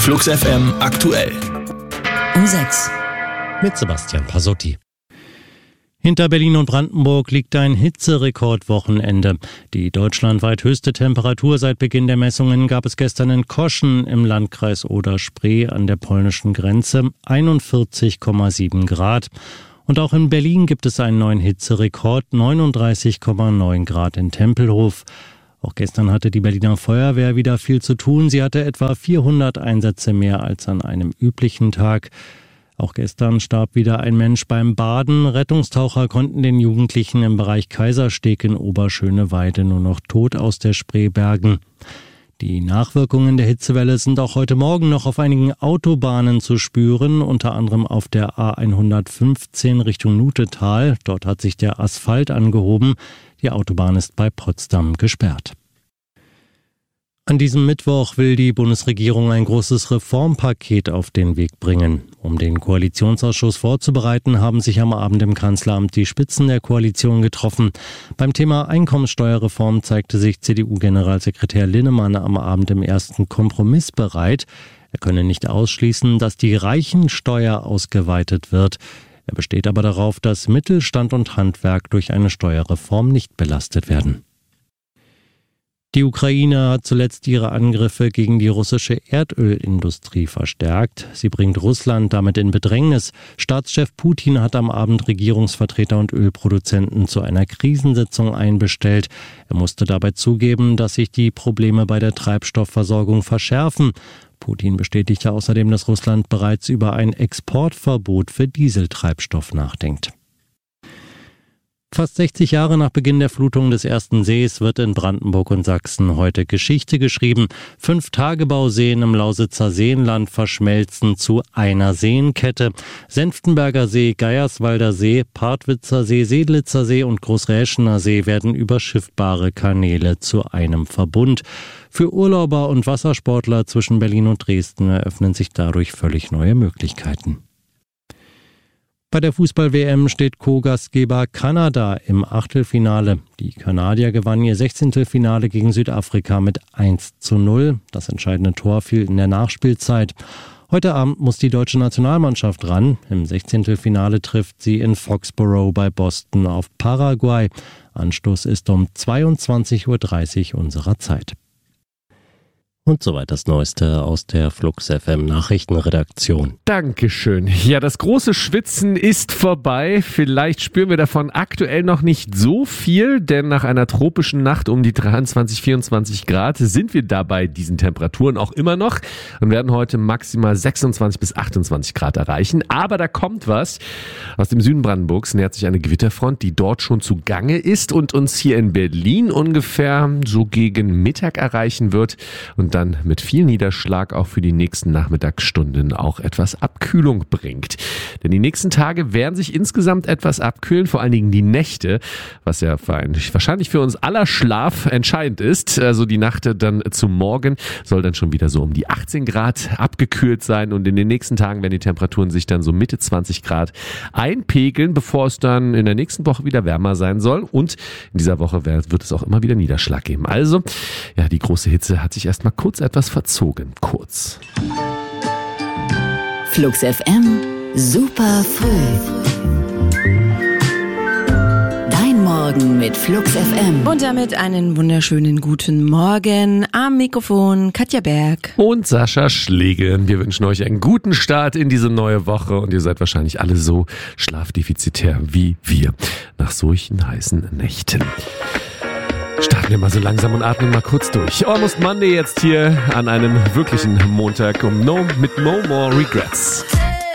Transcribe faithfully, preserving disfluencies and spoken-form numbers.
Flux F M aktuell. Um sechs. Mit Sebastian Pasotti. Hinter Berlin und Brandenburg liegt ein Hitzerekordwochenende. Die deutschlandweit höchste Temperatur seit Beginn der Messungen gab es gestern in Koschen im Landkreis Oder-Spree an der polnischen Grenze, einundvierzig Komma sieben Grad. Und auch in Berlin gibt es einen neuen Hitzerekord, neununddreißig Komma neun Grad in Tempelhof. Auch gestern hatte die Berliner Feuerwehr wieder viel zu tun. Sie hatte etwa vierhundert Einsätze mehr als an einem üblichen Tag. Auch gestern starb wieder ein Mensch beim Baden. Rettungstaucher konnten den Jugendlichen im Bereich Kaisersteg in Oberschöneweide nur noch tot aus der Spree bergen. Die Nachwirkungen der Hitzewelle sind auch heute Morgen noch auf einigen Autobahnen zu spüren, unter anderem auf der A hundertfünfzehn Richtung Nutetal. Dort hat sich der Asphalt angehoben. Die Autobahn ist bei Potsdam gesperrt. An diesem Mittwoch will die Bundesregierung ein großes Reformpaket auf den Weg bringen. Um den Koalitionsausschuss vorzubereiten, haben sich am Abend im Kanzleramt die Spitzen der Koalition getroffen. Beim Thema Einkommensteuerreform zeigte sich C D U-Generalsekretär Linnemann am Abend im ersten Kompromiss bereit. Er könne nicht ausschließen, dass die Reichensteuer ausgeweitet wird. Er besteht aber darauf, dass Mittelstand und Handwerk durch eine Steuerreform nicht belastet werden. Die Ukraine hat zuletzt ihre Angriffe gegen die russische Erdölindustrie verstärkt. Sie bringt Russland damit in Bedrängnis. Staatschef Putin hat am Abend Regierungsvertreter und Ölproduzenten zu einer Krisensitzung einbestellt. Er musste dabei zugeben, dass sich die Probleme bei der Treibstoffversorgung verschärfen. Putin bestätigte außerdem, dass Russland bereits über ein Exportverbot für Dieseltreibstoff nachdenkt. Fast sechzig Jahre nach Beginn der Flutung des Ersten Sees wird in Brandenburg und Sachsen heute Geschichte geschrieben. Fünf Tagebauseen im Lausitzer Seenland verschmelzen zu einer Seenkette. Senftenberger See, Geierswalder See, Partwitzer See, Sedlitzer See und Großräschener See werden über schiffbare Kanäle zu einem Verbund. Für Urlauber und Wassersportler zwischen Berlin und Dresden eröffnen sich dadurch völlig neue Möglichkeiten. Bei der Fußball-W M steht Co-Gastgeber Kanada im Achtelfinale. Die Kanadier gewannen ihr Sechzehntelfinale gegen Südafrika mit eins zu null. Das entscheidende Tor fiel in der Nachspielzeit. Heute Abend muss die deutsche Nationalmannschaft ran. Im Sechzehntelfinale trifft sie in Foxborough bei Boston auf Paraguay. Anstoß ist um zweiundzwanzig Uhr dreißig unserer Zeit. Und soweit das Neueste aus der Flux F M Nachrichtenredaktion. Dankeschön. Ja, das große Schwitzen ist vorbei. Vielleicht spüren wir davon aktuell noch nicht so viel, denn nach einer tropischen Nacht um die dreiundzwanzig, vierundzwanzig Grad sind wir da bei diesen Temperaturen auch immer noch und werden heute maximal sechsundzwanzig bis achtundzwanzig Grad erreichen. Aber da kommt was. Aus dem Süden Brandenburgs nähert sich eine Gewitterfront, die dort schon zugange ist und uns hier in Berlin ungefähr so gegen Mittag erreichen wird und dann mit viel Niederschlag auch für die nächsten Nachmittagsstunden auch etwas Abkühlung bringt. Denn die nächsten Tage werden sich insgesamt etwas abkühlen, vor allen Dingen die Nächte, was ja wahrscheinlich für uns aller Schlaf entscheidend ist. Also die Nacht dann zum Morgen soll dann schon wieder so um die achtzehn Grad abgekühlt sein und in den nächsten Tagen werden die Temperaturen sich dann so Mitte zwanzig Grad einpegeln, bevor es dann in der nächsten Woche wieder wärmer sein soll und in dieser Woche wird es auch immer wieder Niederschlag geben. Also, ja, die große Hitze hat sich erstmal kurz etwas verzogen. Kurz. Flux F M, super früh. Dein Morgen mit Flux F M. Und damit einen wunderschönen guten Morgen. Am Mikrofon Katja Berg. Und Sascha Schlegel. Wir wünschen euch einen guten Start in diese neue Woche und ihr seid wahrscheinlich alle so schlafdefizitär wie wir nach solchen heißen Nächten. Starten wir mal so langsam und atmen mal kurz durch. Almost Monday jetzt hier an einem wirklichen Montag um no, mit No More Regrets.